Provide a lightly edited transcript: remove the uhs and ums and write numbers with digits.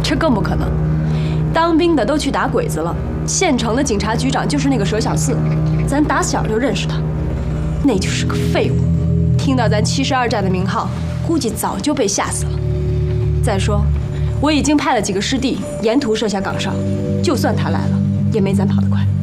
这更不可能。当兵的都去打鬼子了，县城的警察局长就是那个佘小四，咱打小就认识他，那就是个废物。听到咱72站的名号，估计早就被吓死了。再说，我已经派了几个师弟沿途设下岗哨，就算他来了，也没咱跑得快。